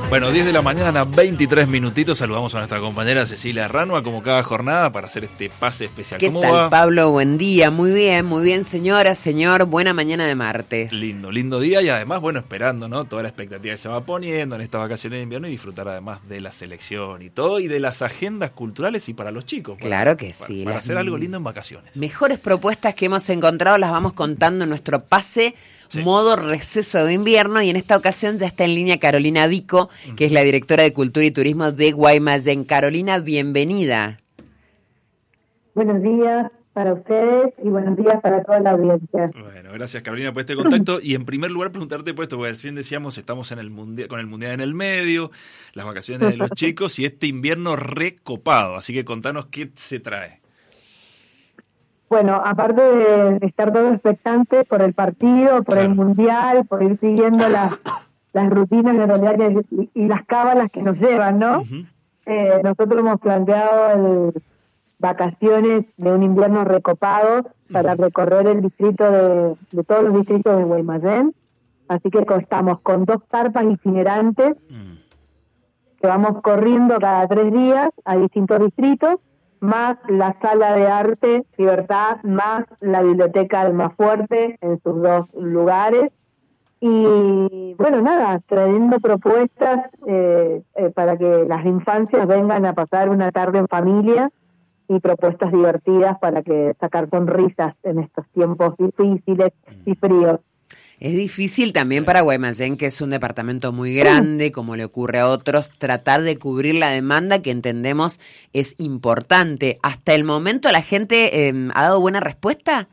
Bueno, 10 de la mañana, 23 minutitos. Saludamos a nuestra compañera Cecilia Ranua, como cada jornada, para hacer este pase especial. ¿Qué tal, Pablo? Buen día. Muy bien, señora, señor. Buena mañana de martes. Lindo día y además, bueno, esperando, ¿no? Toda la expectativa que se va poniendo en estas vacaciones de invierno y disfrutar además de la selección y todo, y de las agendas culturales y para los chicos. Claro que sí. Para hacer algo lindo en vacaciones. Mejores propuestas que hemos encontrado las vamos contando en nuestro pase. Sí. Modo receso de invierno, y en esta ocasión ya está en línea Carolina Dico, que es la directora de Cultura y Turismo de Guaymallén. Carolina, bienvenida. Buenos días para ustedes y buenos días para toda la audiencia. Bueno, gracias Carolina por este contacto. Y en primer lugar preguntarte por esto, porque recién decíamos, estamos en el mundial, con el mundial en el medio, las vacaciones de los chicos y este invierno recopado. Así que contanos qué se trae. Bueno, aparte de estar todos expectantes por el partido, por el mundial, por ir siguiendo las rutinas de realidad y las cábalas que nos llevan, ¿no? Uh-huh. Nosotros hemos planteado vacaciones de un invierno recopado para recorrer el distrito de todos los distritos de Guaymallén. Así que estamos con 2 carpas itinerantes que vamos corriendo cada 3 días a distintos distritos, más la sala de arte Libertad, más la biblioteca Almafuerte en sus 2 lugares. Y bueno, nada, trayendo propuestas para que las infancias vengan a pasar una tarde en familia y propuestas divertidas para que sacar sonrisas en estos tiempos difíciles y fríos. Es difícil también para Guaymallén, que es un departamento muy grande, como le ocurre a otros, tratar de cubrir la demanda que entendemos es importante. ¿Hasta el momento la gente ha dado buena respuesta?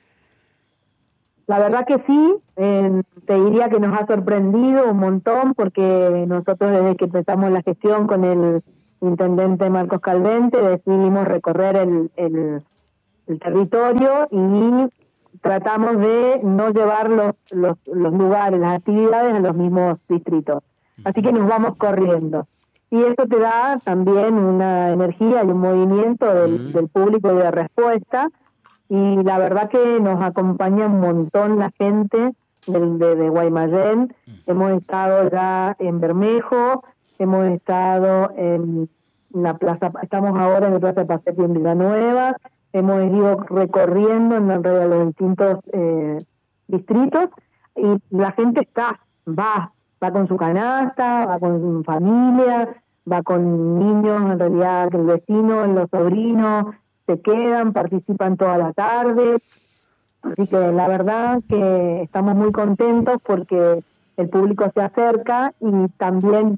La verdad que sí, te diría que nos ha sorprendido un montón, porque nosotros desde que empezamos la gestión con el intendente Marcos Calvente decidimos recorrer el territorio y tratamos de no llevar los lugares, las actividades a los mismos distritos. Así que nos vamos corriendo. Y eso te da también una energía y un movimiento del público y de respuesta. Y la verdad que nos acompaña un montón la gente de Guaymallén. Hemos estado ya en Bermejo, hemos estado en la plaza, estamos ahora en la Plaza Pacetti en Villanueva. Hemos ido recorriendo en realidad los distintos distritos, y la gente va con su canasta, va con su familia, va con niños, en realidad el vecino, los sobrinos, se quedan, participan toda la tarde. Así que la verdad que estamos muy contentos porque el público se acerca y también...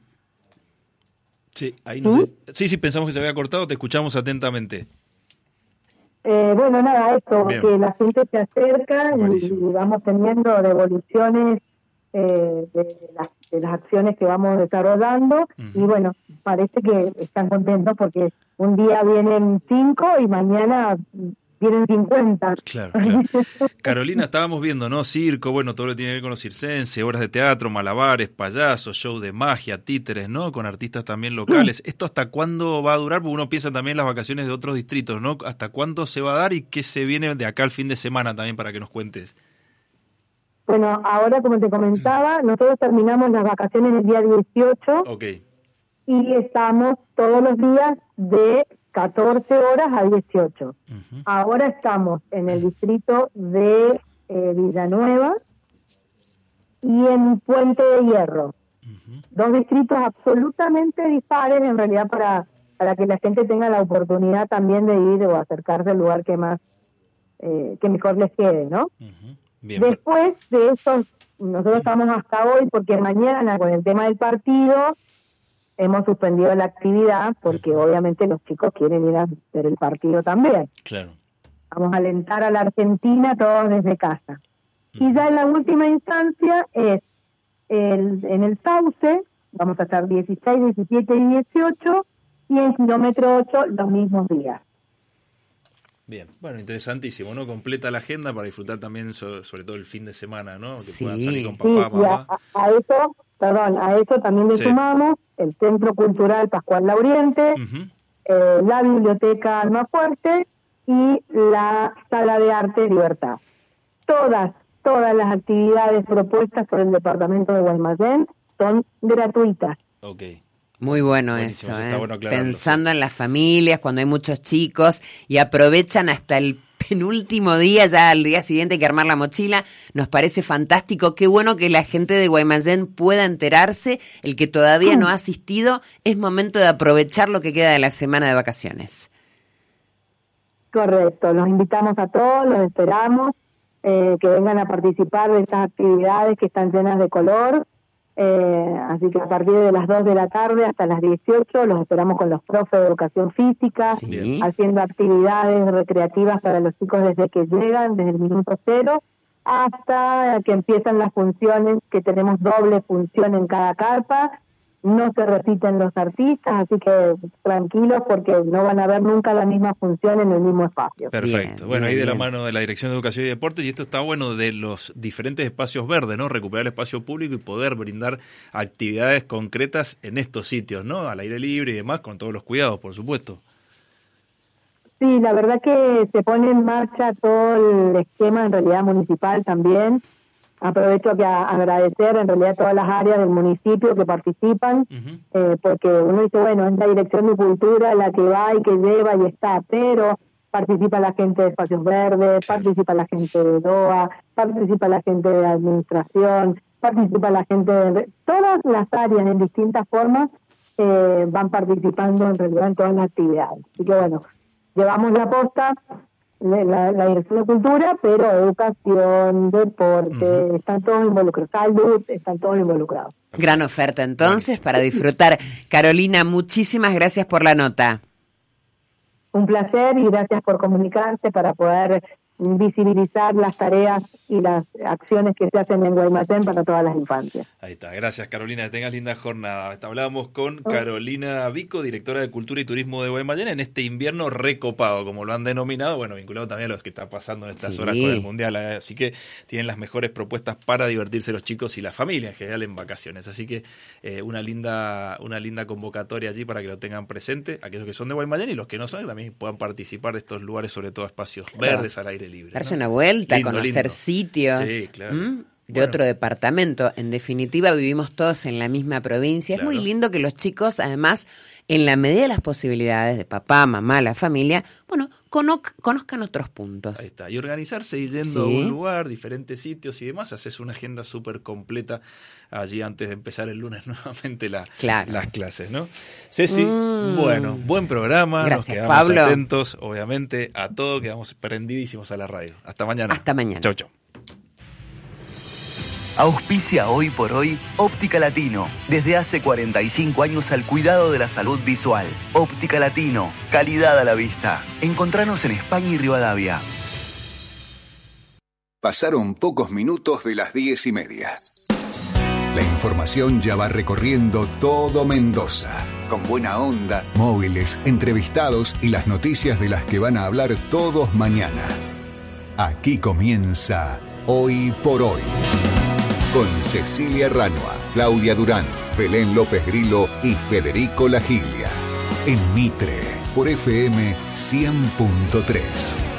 Sí, ahí no sé. Sí, pensamos que se había cortado, te escuchamos atentamente. Bueno, nada, esto, bien, que la gente se acerca y vamos teniendo devoluciones de las acciones que vamos desarrollando. Uh-huh. Y bueno, parece que están contentos porque un día vienen 5 y mañana vienen 50. Claro. Carolina, estábamos viendo, ¿no? Circo, bueno, todo lo que tiene que ver con los circenses, obras de teatro, malabares, payasos, show de magia, títeres, ¿no? Con artistas también locales. ¿Esto hasta cuándo va a durar? Porque uno piensa también en las vacaciones de otros distritos, ¿no? ¿Hasta cuándo se va a dar y qué se viene de acá al fin de semana también para que nos cuentes? Bueno, ahora, como te comentaba, nosotros terminamos las vacaciones el día 18. Okay. Y estamos todos los días de 14 horas a 18. Uh-huh. Ahora estamos en el distrito de Villanueva y en Puente de Hierro. Uh-huh. 2 distritos absolutamente dispares, en realidad, para que la gente tenga la oportunidad también de ir o acercarse al lugar que mejor les quede, ¿no? Uh-huh. Bien. Después de eso, nosotros estamos hasta hoy porque mañana, con el tema del partido, hemos suspendido la actividad porque obviamente los chicos quieren ir a ver el partido también. Claro. Vamos a alentar a la Argentina todos desde casa. Y ya en la última instancia es en el Sauce, vamos a estar 16, 17 y 18, y en kilómetro 8 los mismos días. Bien, bueno, interesantísimo, ¿no? Completa la agenda para disfrutar también sobre todo el fin de semana, ¿no? Que sí. Puedan salir con papá, mamá. A eso también le sumamos el Centro Cultural Pascual Lauriente, uh-huh, la Biblioteca Almafuerte y la Sala de Arte Libertad. Todas las actividades propuestas por el Departamento de Guaymallén son gratuitas. Ok. Muy bueno. Buenísimo, eso, está bueno aclararlo, pensando en las familias, cuando hay muchos chicos y aprovechan hasta el penúltimo día, ya al día siguiente hay que armar la mochila, nos parece fantástico. Qué bueno que la gente de Guaymallén pueda enterarse. El que todavía no ha asistido, es momento de aprovechar lo que queda de la semana de vacaciones. Correcto, los invitamos a todos, los esperamos, que vengan a participar de estas actividades que están llenas de color. Así que a partir de las 2 de la tarde hasta las 18 los esperamos con los profes de educación física, Sí. haciendo actividades recreativas para los chicos desde que llegan, desde el minuto 0, hasta que empiezan las funciones, que tenemos doble función en cada carpa. No se repiten los artistas, así que tranquilos porque no van a ver nunca la misma función en el mismo espacio. Perfecto. Bien, Bueno, bien, ahí de la bien. mano de la Dirección de Educación y Deportes, y esto está bueno de los diferentes espacios verdes, ¿no? Recuperar el espacio público y poder brindar actividades concretas en estos sitios, ¿no? Al aire libre y demás, con todos los cuidados, por supuesto. Sí, la verdad que se pone en marcha todo el esquema en realidad municipal también. Aprovecho a agradecer en realidad todas las áreas del municipio que participan, porque uno dice, bueno, es la Dirección de Cultura la que va y que lleva y está, pero participa la gente de Espacios Verdes, participa la gente de DOA, participa la gente de Administración, participa la gente de... Todas las áreas en distintas formas van participando en realidad en todas las actividades. Así que bueno, llevamos la posta, la Dirección de Cultura, pero educación, deporte, están todos involucrados, salud, están todos involucrados. Gran oferta entonces para disfrutar. Carolina, muchísimas gracias por la nota. Un placer y gracias por comunicarse para poder visibilizar las tareas y las acciones que se hacen en Guaymallén para todas las infancias. Ahí está, gracias Carolina, que tengas linda jornada. Hablábamos con Carolina Vico, directora de Cultura y Turismo de Guaymallén, en este invierno recopado, como lo han denominado, bueno, vinculado también a lo que está pasando en estas horas con el Mundial, así que tienen las mejores propuestas para divertirse los chicos y la familia en general en vacaciones, así que una linda convocatoria allí para que lo tengan presente, aquellos que son de Guaymallén y los que no son, que también puedan participar de estos lugares, sobre todo espacios verdes al aire libre. Darse ¿no? una vuelta, Lindo, conocer lindo. sitios. Sí, claro. De Bueno. otro departamento. En definitiva, vivimos todos en la misma provincia. Claro. Es muy lindo que los chicos, además, en la medida de las posibilidades de papá, mamá, la familia, bueno, conozcan otros puntos. Ahí está. Y organizarse y yendo a un lugar, diferentes sitios y demás, haces una agenda súper completa allí antes de empezar el lunes nuevamente las clases, ¿no? Ceci, bueno, buen programa. Gracias, nos quedamos Pablo. atentos, obviamente, a todo. Quedamos prendidísimos a la radio. Hasta mañana. Hasta mañana. Chau, chau. Auspicia hoy por hoy Óptica Latino. Desde hace 45 años al cuidado de la salud visual. Óptica Latino, calidad a la vista. Encontranos en España y Rivadavia. Pasaron pocos minutos de las 10:30. La información ya va recorriendo todo Mendoza. Con buena onda, móviles, entrevistados y las noticias de las que van a hablar todos mañana. Aquí comienza Hoy por Hoy. Con Cecilia Ranua, Claudia Durán, Belén López Grillo y Federico Lagiglia. En Mitre, por FM 100.3.